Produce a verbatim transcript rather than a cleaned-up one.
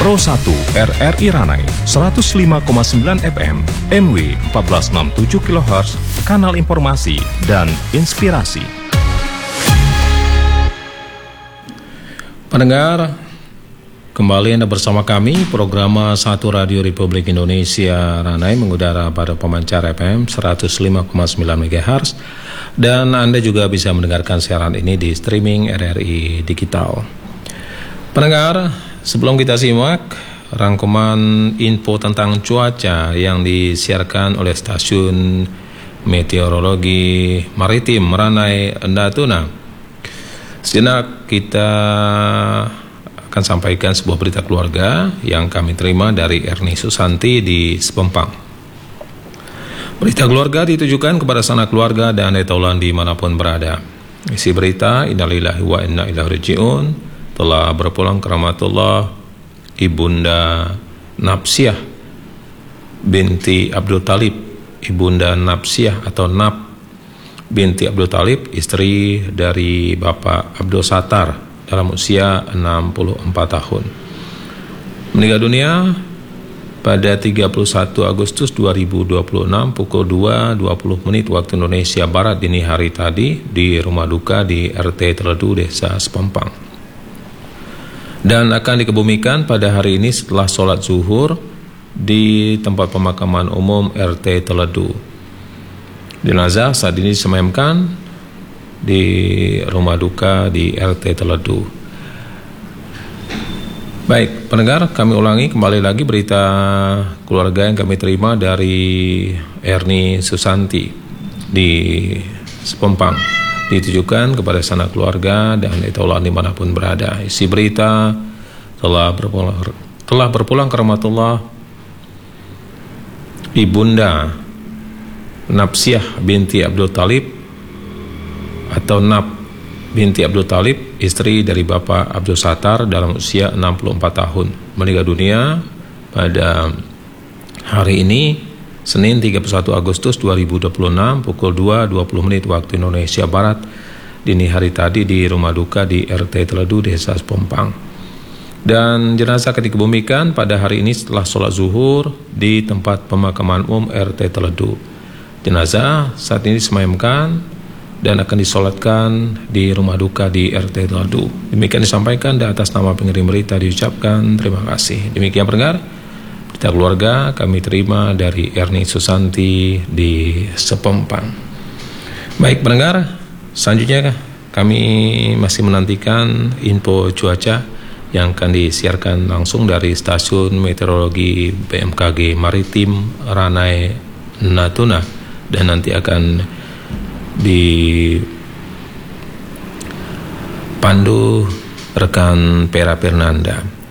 Pro satu R R I Ranai seratus lima koma sembilan F M, M W empat belas enam puluh tujuh kilohertz, kanal informasi dan inspirasi. Pendengar, kembali Anda bersama kami, program satu Radio Republik Indonesia Ranai mengudara pada pemancar F M seratus lima koma sembilan megahertz, dan Anda juga bisa mendengarkan siaran ini di streaming R R I Digital. Pendengar, sebelum kita simak rangkuman info tentang cuaca yang disiarkan oleh stasiun meteorologi maritim Ranai Natuna, sejenak kita akan sampaikan sebuah berita keluarga yang kami terima dari Erni Susanti di Sepempang. Berita keluarga ditujukan kepada sanak keluarga dan netaulan dimanapun berada. Isi berita, innalillahi wa inna ilaihi raji'un, telah berpulang ke rahmatullah Ibunda Napsiah binti Abdul Talib, Ibunda Napsiah atau Nap binti Abdul Talib, istri dari Bapak Abdul Sattar dalam usia enam puluh empat tahun. Meninggal dunia pada tiga puluh satu Agustus dua ribu dua puluh enam pukul dua dua puluh menit waktu Indonesia Barat dini hari tadi di rumah duka di R T Teledu, Desa Sepempang. Dan akan dikebumikan pada hari ini setelah sholat zuhur di tempat pemakaman umum R T Teledu. Jenazah saat ini disemayamkan di rumah duka di R T Teledu. Baik, pendengar, kami ulangi kembali lagi berita keluarga yang kami terima dari Erni Susanti di Sepempang, ditujukan kepada sanak keluarga dan netaulan dimanapun berada. Isi berita, telah berpulang, telah berpulang ke rahmatullah Ibunda Napsiah binti Abdul Talib atau Nap binti Abdul Talib, istri dari Bapak Abdul Sattar dalam usia enam puluh empat tahun, meninggal dunia pada hari ini Senin tiga puluh satu Agustus dua ribu dua puluh enam pukul dua dua puluh menit waktu Indonesia Barat dini hari tadi di rumah duka di R T Teledu, Desa Sepempang. Dan jenazah akan dikebumikan pada hari ini setelah sholat zuhur di tempat pemakaman umum R T Teledu. Jenazah saat ini disemayamkan dan akan disolatkan di rumah duka di R T Teledu. Demikian disampaikan dan atas nama pengirim berita diucapkan terima kasih. Demikian pendengar, berita keluarga kami terima dari Erni Susanti di Sepempang. Baik pendengar, selanjutnya kami masih menantikan info cuaca yang akan disiarkan langsung dari stasiun meteorologi B M K G Maritim Ranai Natuna, dan nanti akan dipandu rekan Pera Fernanda.